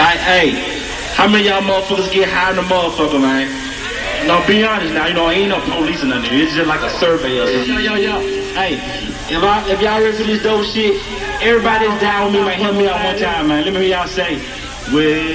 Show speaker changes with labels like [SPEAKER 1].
[SPEAKER 1] Like, hey, how many of y'all motherfuckers get high in the motherfucker, man? No, be honest now. You know, ain't no police or nothing. It's just like a survey or something. Yo. Hey, if y'all ready for this dope shit, everybody that's down with me, man, help me out one time, man. Let me hear y'all say, well.